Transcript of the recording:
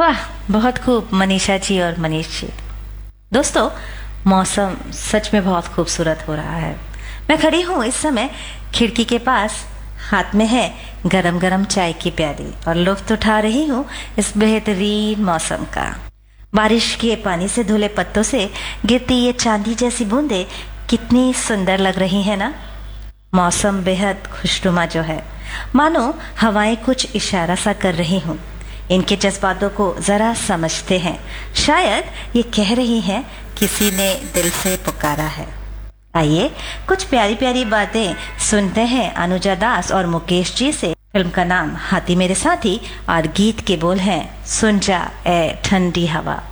वाह, बहुत खूब मनीषा जी और मनीष जी। दोस्तों, मौसम सच में बहुत खूबसूरत हो रहा है। मैं खड़ी हूँ इस समय खिड़की के पास, हाथ में है गरम गरम चाय की प्याली और लुत्फ उठा रही हूँ इस बेहतरीन मौसम का। बारिश के पानी से धुले पत्तों से गिरती ये चांदी जैसी बूंदें कितनी सुंदर लग रही है ना। मौसम बेहद खुशनुमा जो है, मानो हवाएं कुछ इशारा सा कर रही हूँ। इनके जज्बातों को जरा समझते हैं, शायद ये कह रही हैं किसी ने दिल से पुकारा है। आइए कुछ प्यारी प्यारी बातें सुनते हैं अनुजा दास और मुकेश जी से। फिल्म का नाम हाथी मेरे साथी और गीत के बोल हैं सुन जा ए ठंडी हवा।